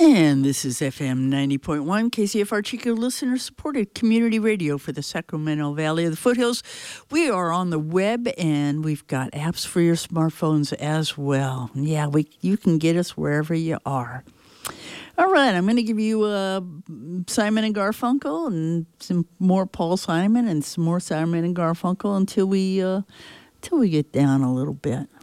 And this is FM 90.1, KCFR Chico listener-supported community radio for the Sacramento Valley of the Foothills. We are on the web, and we've got apps for your smartphones as well. Yeah, you can get us wherever you are. All right, I'm going to give you Simon and Garfunkel and some more Paul Simon and some more Simon and Garfunkel until we get down a little bit.